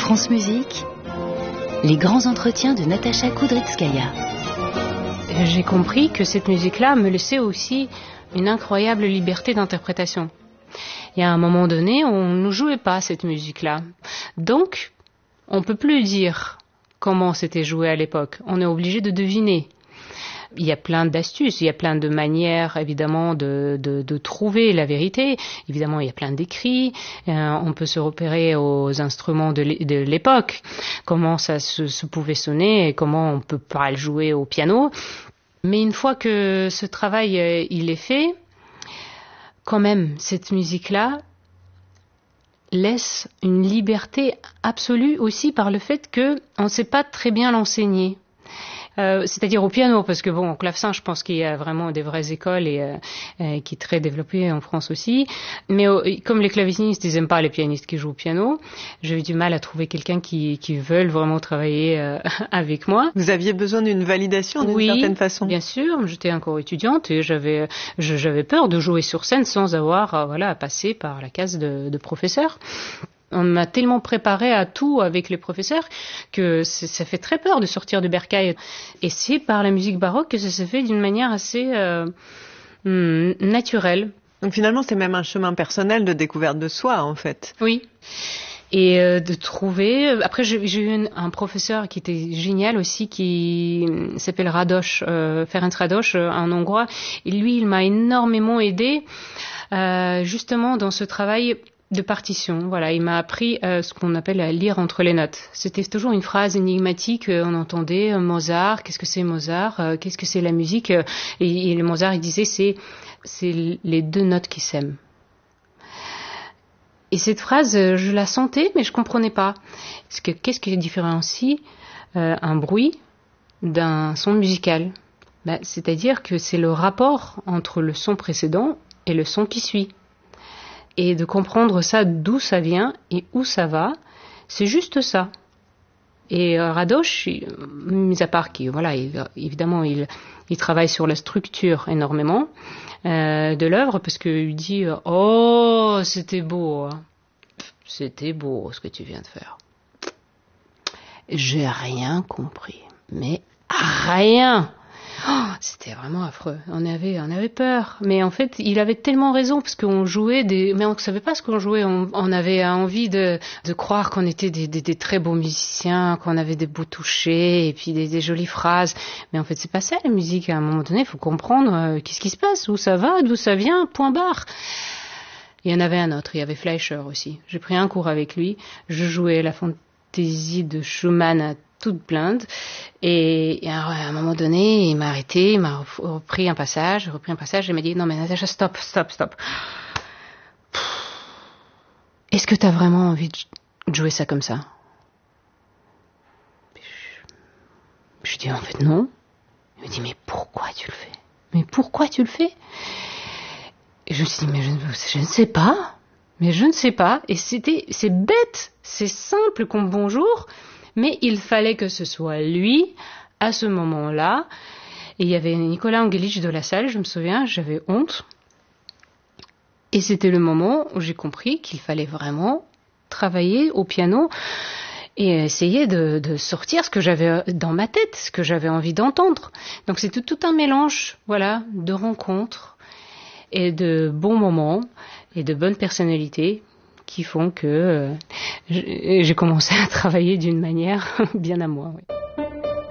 France Musique, les grands entretiens de Natacha Kudrytskaya. J'ai compris que cette musique-là me laissait aussi une incroyable liberté d'interprétation. Et à un moment donné, on ne jouait pas cette musique-là. Donc, on ne peut plus dire comment c'était joué à l'époque. On est obligé de deviner. Il y a plein d'astuces, il y a plein de manières, évidemment, de trouver la vérité. Évidemment, il y a plein d'écrits. On peut se repérer aux instruments de l'époque, comment ça se pouvait sonner et comment on peut pas le jouer au piano. Mais une fois que ce travail il est fait, quand même, cette musique-là laisse une liberté absolue aussi par le fait qu'on ne sait pas très bien l'enseigner. C'est-à-dire au piano, parce que bon, au clavecin, je pense qu'il y a vraiment des vraies écoles et qui est très développée en France aussi. Mais comme les clavecinistes, ils n'aiment pas les pianistes qui jouent au piano, j'ai eu du mal à trouver quelqu'un qui veulent vraiment travailler avec moi. Vous aviez besoin d'une validation d'une certaine façon. Oui, bien sûr. J'étais encore étudiante et j'avais peur de jouer sur scène sans avoir à passer par la case de professeur. On m'a tellement préparé à tout avec les professeurs que ça fait très peur de sortir du bercail. Et c'est par la musique baroque que ça se fait d'une manière assez naturelle. Donc finalement, c'est même un chemin personnel de découverte de soi, en fait. Oui. Et de trouver... Après, j'ai eu un professeur qui était génial aussi, qui s'appelle Rados, Ferenc Rados, un Hongrois. Et lui, il m'a énormément aidé justement dans ce travail de partition. Voilà, il m'a appris ce qu'on appelle à lire entre les notes. C'était toujours une phrase énigmatique. On entendait Mozart, qu'est-ce que c'est Mozart, qu'est-ce que c'est la musique, et le Mozart il disait c'est les deux notes qui s'aiment. Et cette phrase, je la sentais, mais je comprenais pas. Parce que qu'est-ce qui différencie un bruit d'un son musical? C'est-à-dire que c'est le rapport entre le son précédent et le son qui suit. Et de comprendre ça, d'où ça vient et où ça va, c'est juste ça. Et Rados, mis à part qu'il, évidemment, il travaille sur la structure énormément de l'œuvre, parce qu'il dit « Oh, c'était beau, hein. C'était beau ce que tu viens de faire. » J'ai rien compris, mais rien. Oh, c'était vraiment affreux. On avait peur. Mais en fait, il avait tellement raison, parce qu'on jouait mais on ne savait pas ce qu'on jouait. On avait envie de croire qu'on était des très beaux musiciens, qu'on avait des beaux touchés, et puis des jolies phrases. Mais en fait, c'est pas ça, la musique. À un moment donné, il faut comprendre qu'est-ce qui se passe, où ça va, d'où ça vient, point barre. Il y en avait un autre, il y avait Fleischer aussi. J'ai pris un cours avec lui. Je jouais la fantaisie de Schumann à toute blinde. Et à un moment donné, il m'a arrêté, il m'a repris un passage, et il m'a dit « Non mais Natacha, stop. Est-ce que t'as vraiment envie de jouer ça comme ça ?» Je dis « En fait non. » Il me dit « Mais pourquoi tu le fais ?» Et je me suis dit « Mais je ne sais pas. Mais je ne sais pas. » Et c'est bête, c'est simple comme bonjour. Mais il fallait que ce soit lui, à ce moment-là. Et il y avait Nicolas Angelic de la salle, je me souviens, j'avais honte. Et c'était le moment où j'ai compris qu'il fallait vraiment travailler au piano et essayer de sortir ce que j'avais dans ma tête, ce que j'avais envie d'entendre. Donc c'était tout un mélange, de rencontres et de bons moments et de bonnes personnalités qui font que j'ai commencé à travailler d'une manière bien à moi. Oui.